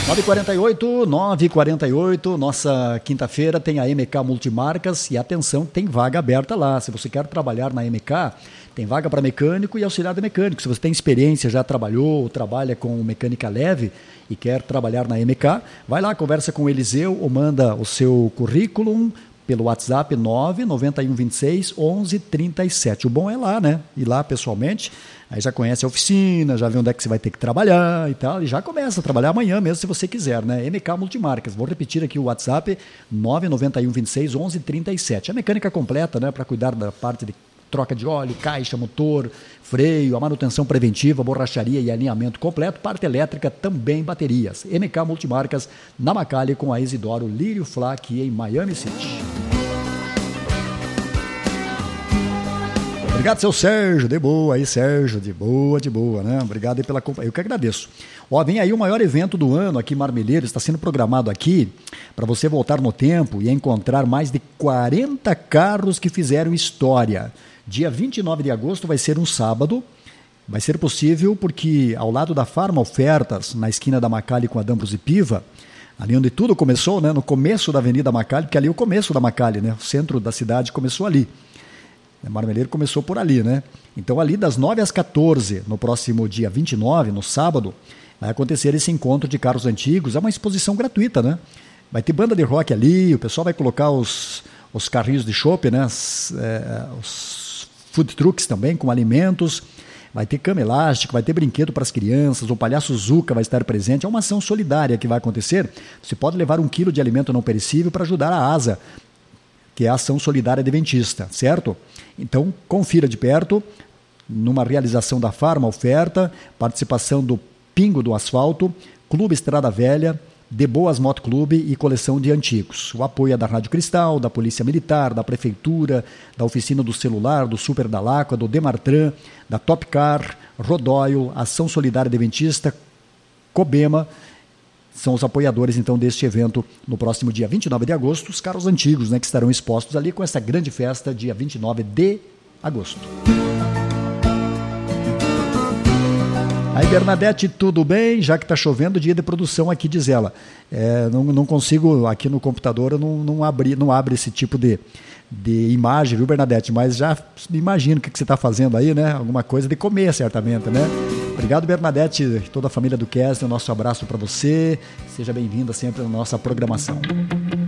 9h48, nossa quinta-feira tem a MK Multimarcas e atenção, tem vaga aberta lá. Se você quer trabalhar na MK, tem vaga para mecânico e auxiliar de mecânico. Se você tem experiência, já trabalhou ou trabalha com mecânica leve e quer trabalhar na MK, vai lá, conversa com o Eliseu ou manda o seu currículo pelo WhatsApp 991261137. O bom é lá, né? Ir lá pessoalmente, aí já conhece a oficina, já vê onde é que você vai ter que trabalhar e tal, e já começa a trabalhar amanhã mesmo, se você quiser, né? MK Multimarcas. Vou repetir aqui o WhatsApp 991261137. A mecânica completa, né? Para cuidar da parte de troca de óleo, caixa, motor, freio, a manutenção preventiva, borracharia e alinhamento completo, parte elétrica, também baterias. MK Multimarcas, na Macalli, com a Isidoro Lírio Flá, aqui em Miami City. Obrigado, seu Sérgio, de boa aí, Sérgio, de boa, né? Obrigado aí pela companhia, eu que agradeço. Ó, vem aí o maior evento do ano aqui em Marmeleiro, está sendo programado aqui para você voltar no tempo e encontrar mais de 40 carros que fizeram história. Dia 29 de agosto vai ser um sábado, vai ser possível porque ao lado da Farma Ofertas, na esquina da Macalli com a Dambros e Piva, ali onde tudo começou, né? No começo da Avenida Macalli, porque ali é o começo da Macalli, né? O centro da cidade começou ali. Marmeleiro começou por ali, né? Então, ali das 9 às 14, no próximo dia 29, no sábado, vai acontecer esse encontro de carros antigos. É uma exposição gratuita, né? Vai ter banda de rock ali, o pessoal vai colocar os carrinhos de chopp, né? Os food trucks também, com alimentos. Vai ter cama elástica, vai ter brinquedo para as crianças, o palhaço Zuca vai estar presente. É uma ação solidária que vai acontecer. Você pode levar 1 quilo de alimento não perecível para ajudar a ASA, que é a Ação Solidária Adventista, certo? Então, confira de perto, numa realização da Farma Oferta, participação do Pingo do Asfalto, Clube Estrada Velha, De Boas Moto Clube e Coleção de Antigos. O apoio é da Rádio Cristal, da Polícia Militar, da Prefeitura, da Oficina do Celular, do Super da Lacua, do Demartran, da Top Car, Rodóio, Ação Solidária Adventista, Cobema. São os apoiadores, então, deste evento no próximo dia 29 de agosto, os carros antigos, né, que estarão expostos ali com essa grande festa, dia 29 de agosto. Aí, Bernadette, tudo bem? Já que está chovendo, dia de produção aqui, diz ela. Não consigo, aqui no computador, não abre esse tipo de imagem, viu, Bernadette? Mas já imagino o que você está fazendo aí, né? Alguma coisa de comer, certamente, né? Obrigado, Bernadette, e toda a família do Cast, o nosso abraço para você. Seja bem-vinda sempre na nossa programação.